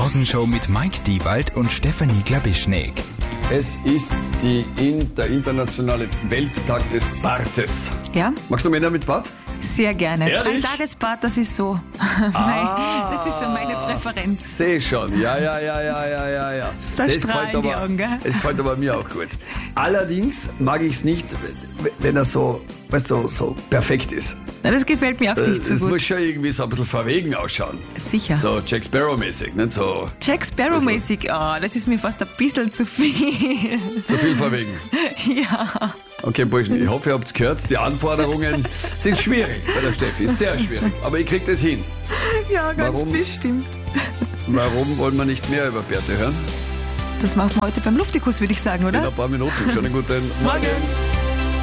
Morgenshow mit Mike Diewald und Stefanie Glabischnik. Es ist der internationale Welttag des Bartes. Ja, Magst du Männer mit Bart? sehr gerne. Ehrlich? 3 Tagesbad, das ist so. Das ist so meine Präferenz. Seh schon, ja. Da Das strahlen die Augen, gell? Das gefällt aber mir auch gut. Allerdings mag ich es nicht, wenn er so, weißt du, so perfekt ist. Na, das gefällt mir auch nicht so Es muss gut. schon irgendwie so ein bisschen verwegen ausschauen. Sicher. So Jack Sparrow-mäßig, nicht so Jack Sparrow-mäßig, das ist mir fast ein bisschen zu viel. zu viel verwegen. Ja. Okay, Burschen, ich hoffe, ihr habt es gehört. Die Anforderungen sind schwierig bei der Steffi, ist sehr schwierig. Aber ich krieg das hin. Ja, ganz Warum? bestimmt. Warum wollen wir nicht mehr über Bärte hören? Das machen wir heute beim Luftikus, würde ich sagen, In oder? ein paar Minuten. Schon einen guten Morgen.